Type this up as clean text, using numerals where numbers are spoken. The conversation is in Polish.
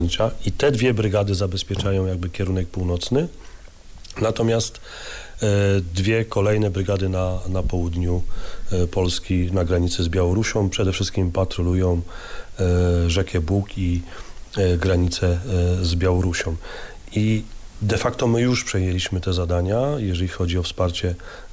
I te dwie brygady zabezpieczają jakby kierunek północny, natomiast dwie kolejne brygady na południu Polski, na granicy z Białorusią, przede wszystkim patrolują rzekę Bug i granicę z Białorusią. I de facto my już przejęliśmy te zadania, jeżeli chodzi o wsparcie